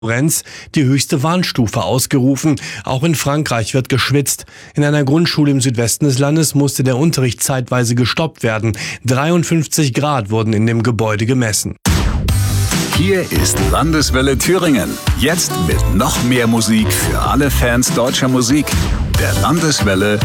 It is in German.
Florenz die höchste Warnstufe ausgerufen. Auch in Frankreich wird geschwitzt. In einer Grundschule im Südwesten des Landes musste der Unterricht zeitweise gestoppt werden. 53 Grad wurden in dem Gebäude gemessen. Hier ist Landeswelle Thüringen. Jetzt mit noch mehr Musik für alle Fans deutscher Musik. Der Landeswelle